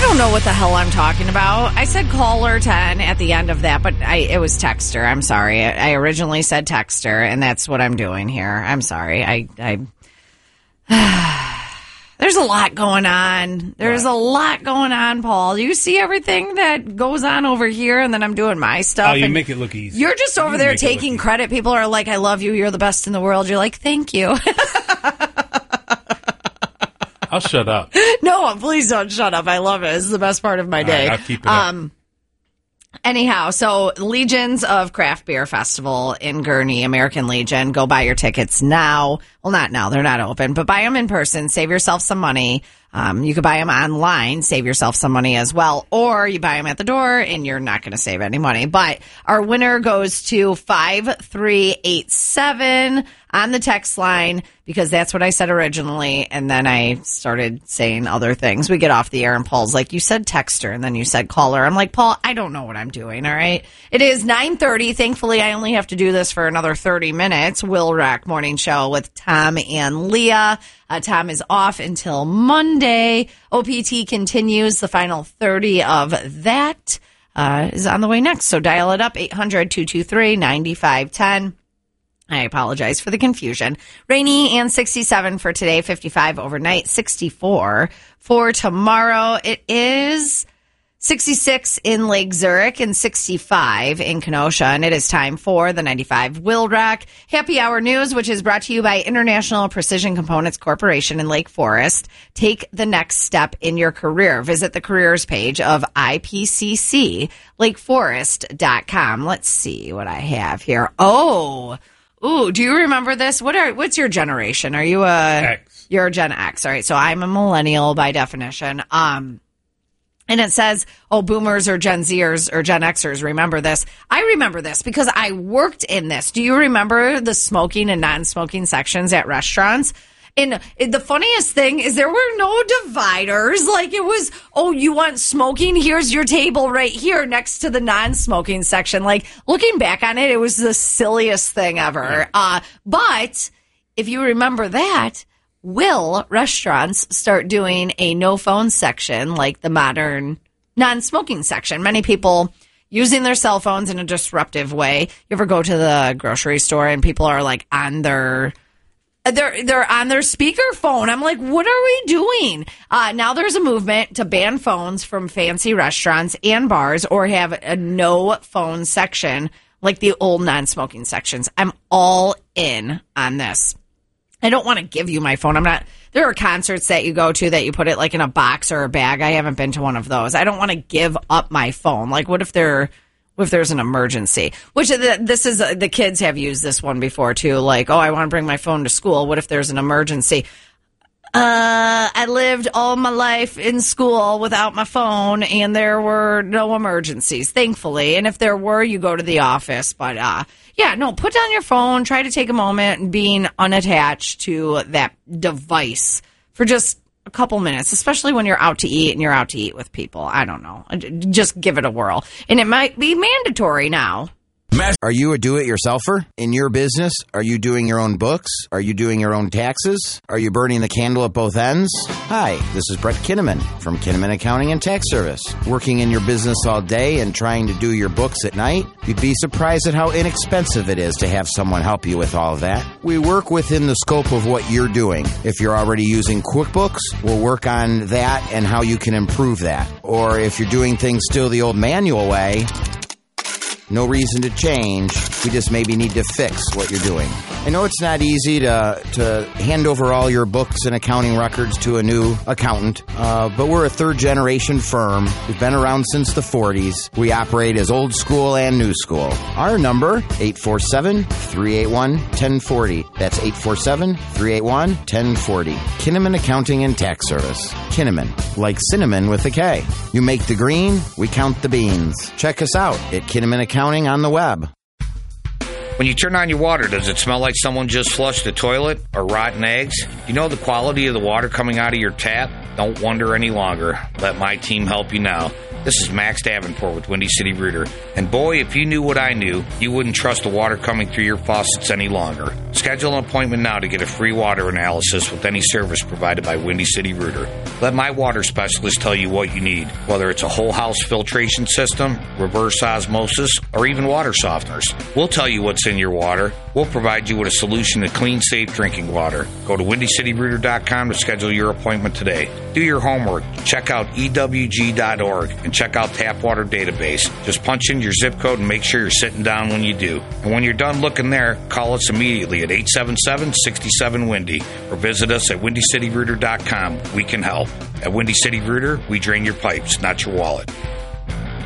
don't know what the hell I'm talking about. I said caller 10 at the end of that, but it was texter. I'm sorry. I originally said texter, and that's what I'm doing here. I'm sorry. There's a lot going on. There's a lot going on, Paul. You see everything that goes on over here, and then I'm doing my stuff. Oh, you make it look easy. You're just over there taking credit. People are like, I love you. You're the best in the world. You're like, thank you. I'll shut up. No, please don't shut up. I love it. This is the best part of my day. Right, I'll keep it up. Anyhow, so Legions of Craft Beer Festival in Gurnee, American Legion. Go buy your tickets now. Well, not now. They're not open, but buy them in person. Save yourself some money. You could buy them online. Save yourself some money as well. Or you buy them at the door and you're not going to save any money. But our winner goes to 5387 on the text line because that's what I said originally. And then I started saying other things. We get off the air and Paul's like, you said texter and then you said caller. I'm like, Paul, I don't know what I'm doing. All right. It is 9:30. Thankfully, I only have to do this for another 30 minutes. Will Rack Morning Show with Tom and Leah. Tom is off until Monday. OPT continues. The final 30 of that is on the way next. So dial it up, 800-223-9510. I apologize for the confusion. Rainy and 67 for today, 55 overnight, 64 for tomorrow. It is 66 in Lake Zurich and 65 in Kenosha, and it is time for the 95 Will Rock Happy Hour News, which is brought to you by International Precision Components Corporation in Lake Forest. Take the next step in your career. Visit the careers page of IPCCLakeforest.com. Let's see what I have here. Ooh, do you remember this? What's your generation? Are you X? You're a Gen X. All right, so I'm a millennial by definition. And it says, boomers or Gen Zers or Gen Xers remember this. I remember this because I worked in this. Do you remember the smoking and non-smoking sections at restaurants? And the funniest thing is there were no dividers. Like it was, you want smoking? Here's your table right here next to the non-smoking section. Like looking back on it, it was the silliest thing ever. But if you remember that, will restaurants start doing a no phone section like the modern non-smoking section? Many people using their cell phones in a disruptive way. You ever go to the grocery store and people are like on their they're on their speakerphone. I'm like, what are we doing? Now there's a movement to ban phones from fancy restaurants and bars or have a no phone section like the old non-smoking sections. I'm all in on this. I don't want to give you my phone. There are concerts that you go to that you put it like in a box or a bag. I haven't been to one of those. I don't want to give up my phone. Like what if there's an emergency? Which the kids have used this one before too. Like, I want to bring my phone to school. What if there's an emergency? I lived all my life in school without my phone and there were no emergencies, thankfully. And if there were, you go to the office. But, put down your phone, try to take a moment and being unattached to that device for just a couple minutes, especially when you're out to eat and you're out to eat with people. I don't know. Just give it a whirl. And it might be mandatory now. Are you a do-it-yourselfer in your business? Are you doing your own books? Are you doing your own taxes? Are you burning the candle at both ends? Hi, this is Brett Kinnaman from Kinnaman Accounting and Tax Service. Working in your business all day and trying to do your books at night? You'd be surprised at how inexpensive it is to have someone help you with all of that. We work within the scope of what you're doing. If you're already using QuickBooks, we'll work on that and how you can improve that. Or if you're doing things still the old manual way, no reason to change. We just maybe need to fix what you're doing. I know it's not easy to hand over all your books and accounting records to a new accountant, but we're a third-generation firm. We've been around since the 40s. We operate as old school and new school. Our number, 847-381-1040. That's 847-381-1040. Kinnaman Accounting and Tax Service. Kinnaman, like cinnamon with a K. You make the green, we count the beans. Check us out at Kinnaman Accounting on the web. When you turn on your water, does it smell like someone just flushed the toilet or rotten eggs? You know the quality of the water coming out of your tap? Don't wonder any longer. Let my team help you now. This is Max Davenport with Windy City Rooter. And boy, if you knew what I knew, you wouldn't trust the water coming through your faucets any longer. Schedule an appointment now to get a free water analysis with any service provided by Windy City Rooter. Let my water specialist tell you what you need, whether it's a whole house filtration system, reverse osmosis, or even water softeners. We'll tell you what's in your water. We'll provide you with a solution to clean, safe drinking water. Go to WindyCityRooter.com to schedule your appointment today. Do your homework. Check out EWG.org and check out Tap Water Database. Just punch in your zip code and make sure you're sitting down when you do. And when you're done looking there, call us immediately at 877-67-WINDY or visit us at WindyCityRooter.com. We can help. At Windy City Rooter, we drain your pipes, not your wallet.